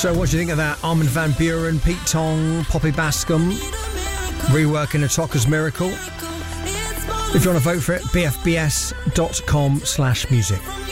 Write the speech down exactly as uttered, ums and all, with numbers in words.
So what do you think of that? Armin van Buuren, Pete Tong, Poppy Bascom, reworking Atoka's Miracle. If you want to vote for it, b f b s dot com slash music.